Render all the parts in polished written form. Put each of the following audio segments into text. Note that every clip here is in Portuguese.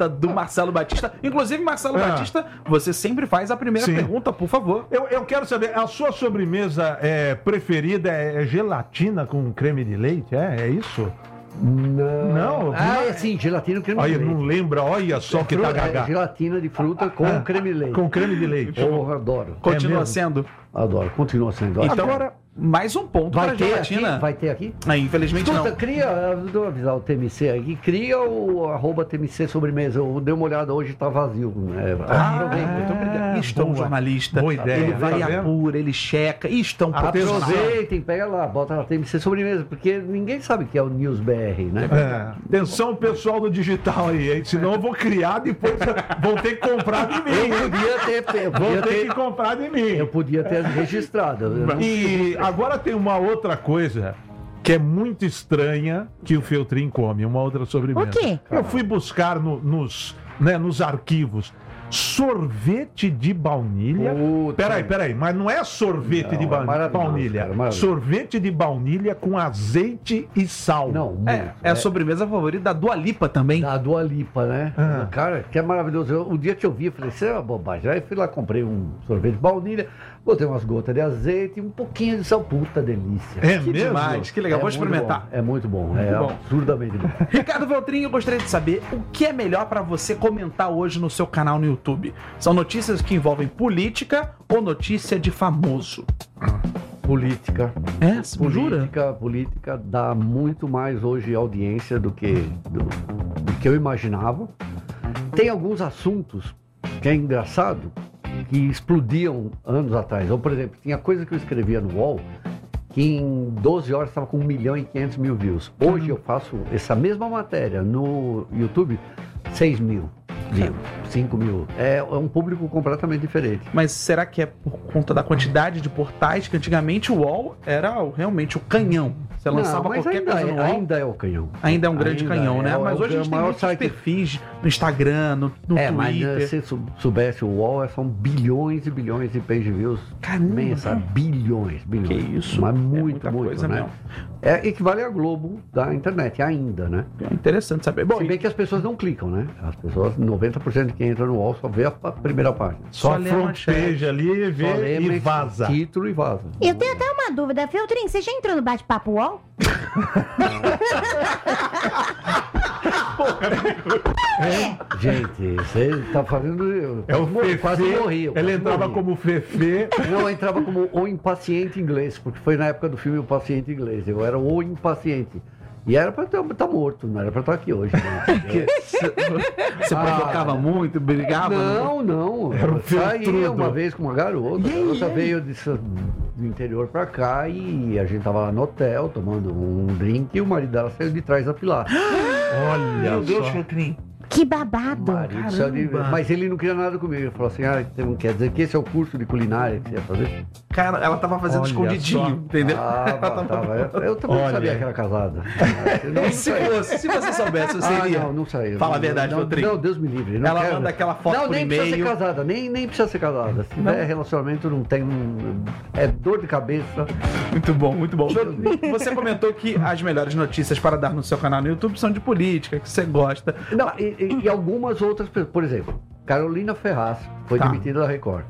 favorita do Marcelo Batista. Inclusive, Marcelo Batista, você sempre faz a primeira pergunta, por favor. Eu quero saber, a sua sobremesa preferida é gelatina com creme de leite? É isso? Não. Sim, gelatina com creme de leite. Não lembra, olha só que tá gaga. Gelatina de fruta com creme de leite. Com creme de leite. Eu adoro. Continua sendo? Adoro, continua sendo. Então, agora, mais um ponto para a gelatina. Vai ter aqui? Infelizmente não. Vou avisar o TMC aqui, cria o @TMC sobremesa. Eu dei uma olhada hoje, tá vazio. Muito obrigado. Isto é um jornalista. Boa ideia. Ele vai e apura, ele checa. Isto é um profissional. Aproveitem, pega lá, bota lá TMC sobremesa, porque ninguém sabe que é o News BR, né? Atenção, pessoal do digital aí, hein? Senão eu vou criar, depois vão ter que comprar de mim. Vão ter que comprar de mim. Eu podia ter registrado. E agora tem uma outra coisa que é muito estranha que o Feltrin come, uma outra sobremesa. O quê? Eu fui buscar nos arquivos sorvete de baunilha. Peraí, mas não é sorvete de baunilha. Cara, sorvete de baunilha com azeite e sal. É a sobremesa favorita da Dua Lipa também. Da Dua Lipa, né? Cara, que é maravilhoso. O dia que eu vi, eu falei, isso é uma bobagem. Aí fui lá, comprei um sorvete de baunilha, botei umas gotas de azeite e um pouquinho de sal. Puta delícia. É que mesmo? Demais, que legal. Vou experimentar. É muito bom. Muito bom. Absurdamente bom. Ricardo Feltrin, eu gostaria de saber o que é melhor para você comentar hoje no seu canal no YouTube. São notícias que envolvem política ou notícia de famoso? Política. Jura? Política dá muito mais hoje audiência do que eu imaginava. Tem alguns assuntos que é engraçado, que explodiam anos atrás. Ou, por exemplo, tinha coisa que eu escrevia no UOL que em 12 horas estava com 1.500.000 views. Hoje eu faço essa mesma matéria no YouTube, 6 mil. 5 mil. É um público completamente diferente. Mas será que é por conta da quantidade de portais? Que antigamente o UOL era realmente o canhão. Você lançava qualquer coisa no UOL. Ainda é o canhão. Ainda é um grande canhão, né? Mas hoje a gente tem muitos perfis no Instagram, no Twitter. Mas se soubesse o UOL, são bilhões e bilhões de page views. Caramba! Bilhões. Que isso? Mas muito, coisa, né? Equivale a Globo da internet ainda, né? É interessante saber. Se bem que as pessoas não clicam, né? As pessoas, 90% de quem entra no UOL só vê a primeira página. Só a front page ali, vê e vaza. Título e vaza. Eu tenho até uma dúvida. Feltrin, você já entrou no bate-papo UOL? Gente, você tá fazendo... É o Fefe. Quase morri. Ele entrava como Fefe. Não, eu entrava como o impaciente inglês, porque foi na época do filme O Paciente Inglês. Eu era o impaciente. E era pra estar morto, não era pra estar aqui hoje. Né? Você provocava muito, brigava? Não. Era um saí uma vez com uma garota. A garota veio do interior pra cá e a gente tava lá no hotel tomando um drink e o marido dela saiu de trás da pilar. Olha, meu Deus, Feltrin. Que babado. Mas ele não queria nada comigo. Ele falou assim, quer dizer que esse é o curso de culinária que você ia fazer? Cara, ela tava fazendo escondidinho, entendeu? Tava. Eu também não sabia que era casada. Se você soubesse, você iria. Não saiu. Fala a verdade, Feltrin. Não, Deus me livre. Ela manda aquela foto por e-mail. Nem precisa ser casada, nem precisa ser casada. Se tiver relacionamento, não tem... É dor de cabeça. Muito bom. Você comentou que as melhores notícias para dar no seu canal no YouTube são de política, que você gosta. Não, e algumas outras pessoas. Por exemplo, Carolina Ferraz foi demitida da Record.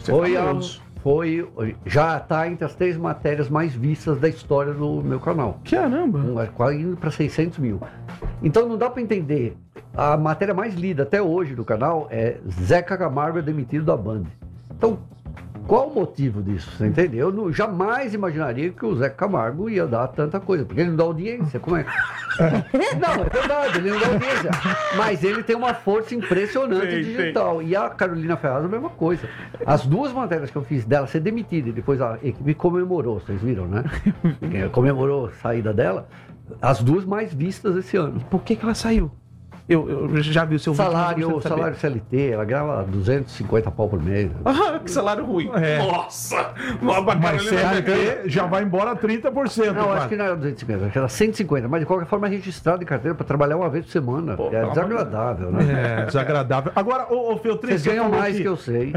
Já está entre as 3 matérias mais vistas da história do meu canal. Caramba! Quase indo para 600 mil. Então não dá para entender. A matéria mais lida até hoje do canal é Zeca Camargo é demitido da Band. Então, qual o motivo disso? Você entendeu? Eu jamais imaginaria que o Zeca Camargo ia dar tanta coisa, porque ele não dá audiência. Como é? Não, é verdade, ele não dá audiência. Mas ele tem uma força impressionante digital. E a Carolina Ferraz, a mesma coisa. As 2 matérias que eu fiz dela ser demitida e depois a equipe comemorou, vocês viram, né? Comemorou a saída dela. As 2 mais vistas esse ano. Por que ela saiu? Eu já vi o seu vídeo. Salário CLT, ela grava 250 pau por mês. Que salário ruim. Nossa! Mas CLT já vai embora 30%. Não, acho que não era 250, acho que era 150. Mas de qualquer forma é registrado em carteira para trabalhar uma vez por semana. É desagradável, né? É desagradável. Agora, ô Feltrin... Vocês ganham mais que eu sei.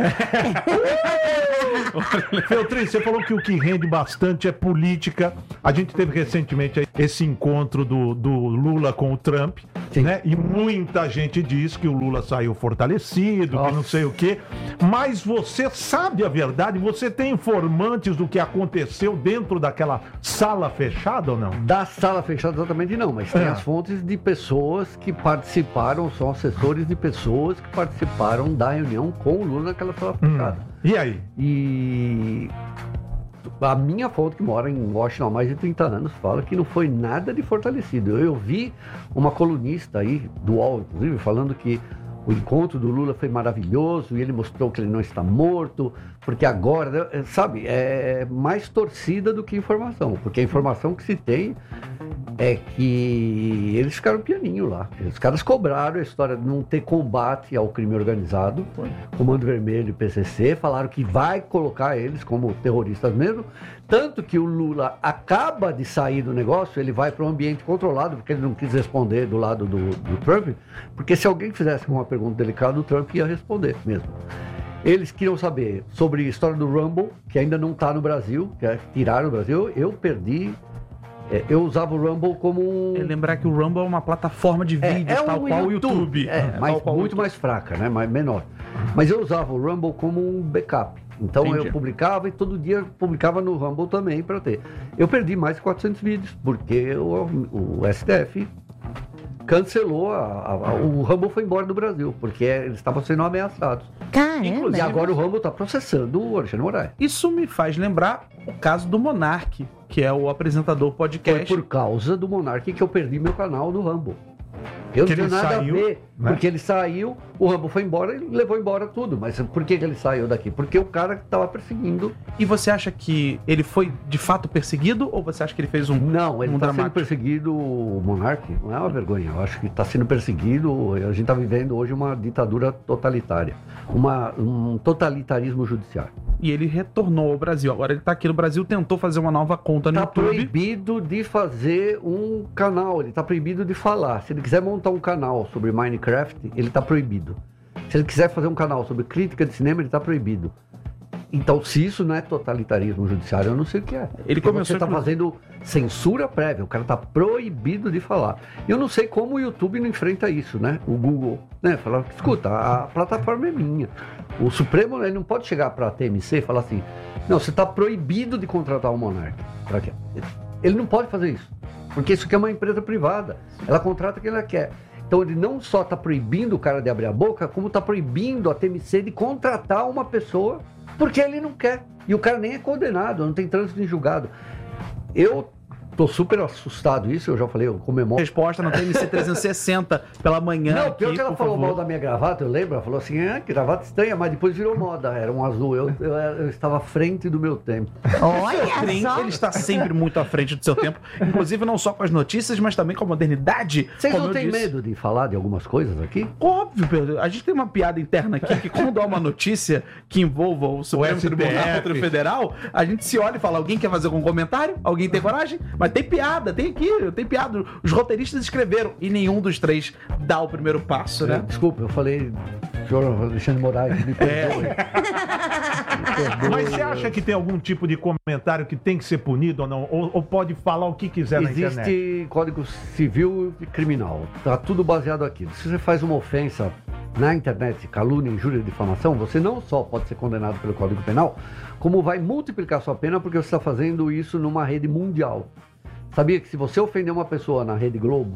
Feltrin, você falou que o que rende bastante é política. A gente teve recentemente esse encontro do Lula com o Trump. né? E muita gente diz que o Lula saiu fortalecido, que não sei o quê. Mas você sabe a verdade? Você tem informantes do que aconteceu dentro daquela sala fechada ou não? Da sala fechada exatamente não, mas tem as fontes de pessoas que participaram, são assessores de pessoas que participaram da reunião com o Lula naquela sala fechada. E aí? E a minha fonte, que mora em Washington há mais de 30 anos, fala que não foi nada de fortalecido. Eu vi uma colunista aí, do UOL, inclusive, falando que o encontro do Lula foi maravilhoso e ele mostrou que ele não está morto, porque agora, sabe, é mais torcida do que informação, porque a informação que se tem é que eles ficaram pianinho lá. Os caras cobraram a história de não ter combate ao crime organizado, Comando Vermelho e PCC, falaram que vai colocar eles como terroristas mesmo, tanto que o Lula acaba de sair do negócio, ele vai para um ambiente controlado, porque ele não quis responder do lado do Trump, porque se alguém fizesse uma pergunta delicada, o Trump ia responder mesmo. Eles queriam saber sobre a história do Rumble, que ainda não está no Brasil, que tiraram do Brasil. Eu perdi. Eu usava o Rumble como um... Lembrar que o Rumble é uma plataforma de vídeos, tal qual o YouTube. Mas muito mais fraca, né? Menor. Mas eu usava o Rumble como um backup. Então eu publicava e todo dia publicava no Rumble também para ter. Eu perdi mais de 400 vídeos, porque o STF cancelou, o Rumble foi embora do Brasil, porque eles estavam sendo ameaçados. Caramba! E agora o Rumble está processando o Alexandre de Moraes. Isso me faz lembrar o caso do Monark, que é o apresentador podcast. Foi por causa do Monark que eu perdi meu canal no Rumble. Eu não tinha nada a ver, né? Porque ele saiu, o Rumble foi embora e levou embora tudo. Mas por que ele saiu daqui? Porque o cara estava perseguindo. E você acha que ele foi de fato perseguido ou você acha que ele fez um Não, ele está sendo perseguido, o Monark, não é uma vergonha. Eu acho que está sendo perseguido, a gente está vivendo hoje uma ditadura totalitária, um totalitarismo judiciário. E ele retornou ao Brasil. Agora ele está aqui no Brasil, tentou fazer uma nova conta no YouTube. Está proibido de fazer um canal, ele está proibido de falar. Se ele quiser montar um canal sobre Minecraft, ele está proibido. Se ele quiser fazer um canal sobre crítica de cinema, ele está proibido. Então, se isso não é totalitarismo judiciário, eu não sei o que é. Ele começou Você está fazendo censura prévia, o cara está proibido de falar. Eu não sei como o YouTube não enfrenta isso, né? O Google, né? Fala, escuta, a plataforma é minha. O Supremo, ele não pode chegar para a TMC e falar assim, não, você está proibido de contratar um monarca. Ele não pode fazer isso, porque isso aqui é uma empresa privada. Ela contrata quem ela quer. Então ele não só está proibindo o cara de abrir a boca, como está proibindo a TMC de contratar uma pessoa porque ele não quer. E o cara nem é condenado, não tem trânsito em julgado. Eu tô super assustado isso, eu já falei, eu comemoro. Resposta no TMC 360 pela manhã. Não, pior que ela falou mal da minha gravata, eu lembro, ela falou assim, que gravata estranha, mas depois virou moda, era um azul. Eu estava à frente do meu tempo. Olha só! Ele está sempre muito à frente do seu tempo, inclusive não só com as notícias, mas também com a modernidade. Vocês não têm medo de falar de algumas coisas aqui? Óbvio, Pedro. A gente tem uma piada interna aqui que quando há uma notícia que envolva o Supremo Tribunal Federal, a gente se olha e fala, alguém quer fazer algum comentário? Alguém tem coragem? Mas tem piada, tem piada. Os roteiristas escreveram e nenhum dos três dá o primeiro passo, né? Desculpa, eu falei, senhor Alexandre de Moraes, me perdoe. Mas você acha que tem algum tipo de comentário que tem que ser punido ou não? Ou pode falar o que quiser na internet? Existe Código Civil e Criminal. Tá tudo baseado aqui. Se você faz uma ofensa na internet, calúnia, injúria e difamação, você não só pode ser condenado pelo Código Penal, como vai multiplicar sua pena porque você está fazendo isso numa rede mundial. Sabia que se você ofender uma pessoa na Rede Globo,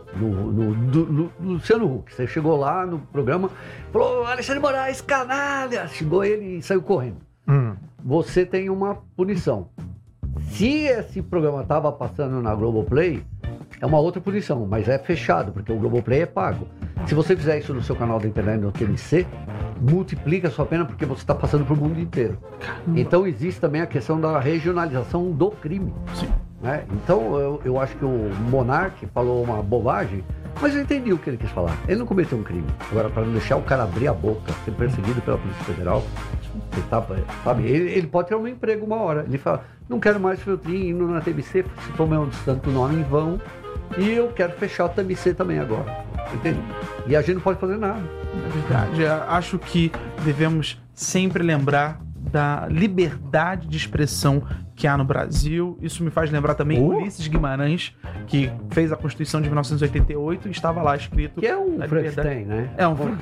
no Luciano Huck, você chegou lá no programa, falou, Alexandre Moraes, canalha! Chegou ele e saiu correndo. Você tem uma punição. Se esse programa estava passando na Globoplay, é uma outra punição, mas é fechado, porque o Globoplay é pago. Se você fizer isso no seu canal da internet, no TMC, multiplica a sua pena porque você está passando para o mundo inteiro. Então existe também a questão da regionalização do crime. Sim. Né? Então eu acho que o Monark falou uma bobagem, mas eu entendi o que ele quis falar. Ele não cometeu um crime. Agora, para não deixar o cara abrir a boca, ser perseguido pela Polícia Federal, ele pode ter um emprego uma hora. Ele fala, não quero mais filtrinho, indo na TMC, se for meu tanto nome em vão, e eu quero fechar o TMC também agora. Entende? E a gente não pode fazer nada. É verdade. Acho que devemos sempre lembrar da liberdade de expressão que há no Brasil. Isso me faz lembrar também Ulisses Guimarães, que fez a Constituição de 1988 e estava lá escrito... Que é um a liberdade. Frankenstein, né? É um